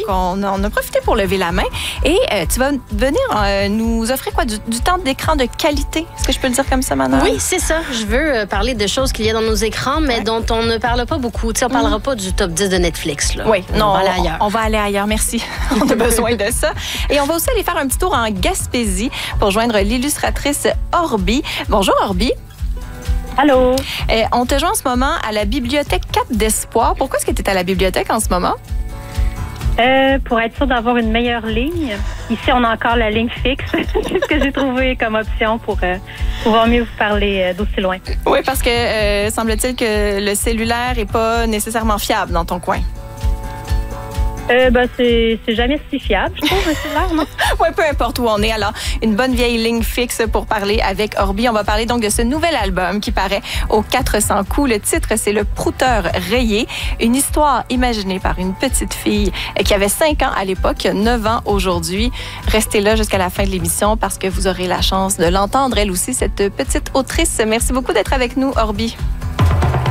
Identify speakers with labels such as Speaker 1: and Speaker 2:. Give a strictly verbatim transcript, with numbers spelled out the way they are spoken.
Speaker 1: Donc, on a, on a profité pour lever la main. Et euh, tu vas venir euh, nous offrir quoi? Du, du temps d'écran de qualité. Est-ce que je peux le dire comme ça, Manon?
Speaker 2: Oui, c'est ça. Je veux euh, parler de choses qu'il y a dans nos écrans, mais ouais. dont on ne parle pas beaucoup. Tu sais, on ne parlera mm. pas du top dix de Netflix. Là.
Speaker 1: Oui,
Speaker 2: on
Speaker 1: non,
Speaker 2: va aller ailleurs.
Speaker 1: On, on va aller ailleurs, merci. On a besoin de ça. Et on va aussi aller faire un petit tour en Gaspésie pour joindre l'illustratrice Orbi. Bonjour, Orbi.
Speaker 3: Allô.
Speaker 1: Euh, on te joint en ce moment à la bibliothèque Cap d'Espoir. Pourquoi est-ce que tu es à la bibliothèque en ce moment?
Speaker 3: Euh, pour être sûr d'avoir une meilleure ligne. Ici, on a encore la ligne fixe. C'est ce que j'ai trouvé comme option pour euh, pouvoir mieux vous parler euh, d'aussi loin.
Speaker 1: Oui, parce que euh, semble-t-il que le cellulaire n'est pas nécessairement fiable dans ton coin.
Speaker 3: Euh, ben, c'est, c'est jamais si fiable, je trouve, un cellulaire, non?
Speaker 1: Oui, peu importe où on est. Alors, une bonne vieille ligne fixe pour parler avec Orbi. On va parler donc de ce nouvel album qui paraît aux quatre cents coups. Le titre, c'est Le Prouteur rayé. Une histoire imaginée par une petite fille qui avait cinq ans à l'époque, neuf ans aujourd'hui. Restez là jusqu'à la fin de l'émission parce que vous aurez la chance de l'entendre, elle aussi, cette petite autrice. Merci beaucoup d'être avec nous, Orbi.